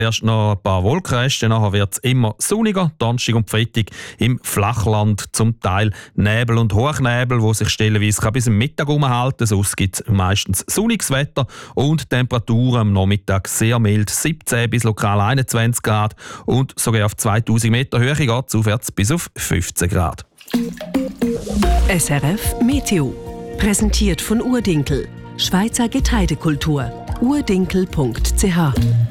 Erst noch ein paar Wolkenreste, nachher wird es immer sonniger. Donnerstag und Freitag im Flachland zum Teil Nebel und Hochnebel, wo sich stellenweise bis zum Mittag umhalten. Sonst gibt es meistens sonniges Wetter und Temperaturen am Nachmittag sehr mild, 17 bis lokal 21 Grad und sogar auf 2000 Meter Höhe geht es aufwärts bis auf 15 Grad. SRF Meteo. Präsentiert von Urdinkel. Schweizer Getreidekultur. urdinkel.ch